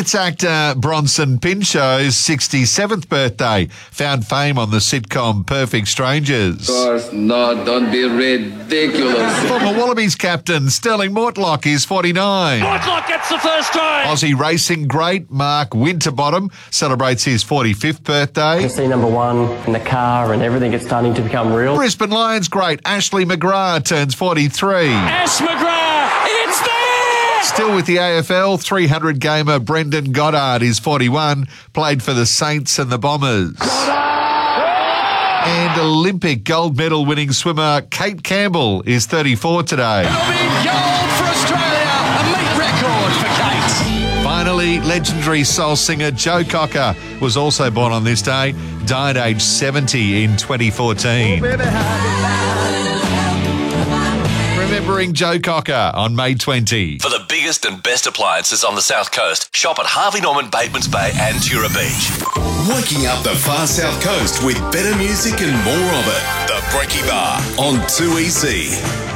It's actor Bronson Pinchot's 67th birthday. Found fame on the sitcom Perfect Strangers. Of course not. Don't be ridiculous. Former Wallabies captain Sterling Mortlock is 49. Mortlock gets the first try. Aussie racing great Mark Winterbottom celebrates his 45th birthday. You see number one in the car and everything is starting to become real. Brisbane Lions great Ashley McGrath turns 43. Ash McGrath, it's there! Still with the AFL, 300 gamer Brendan Goddard is 41, played for the Saints and the Bombers. And Olympic gold medal winning swimmer Kate Campbell is 34 today. It'll be gold for Australia, a meat record for Kate. Finally, legendary soul singer Joe Cocker was also born on this day, died aged 70 in 2014. Remembering Joe Cocker on May 20. For the biggest and best appliances on the South Coast, shop at Harvey Norman, Batemans Bay and Tura Beach. Waking up the far South Coast with better music and more of it. The Brekkie Bar on 2EC.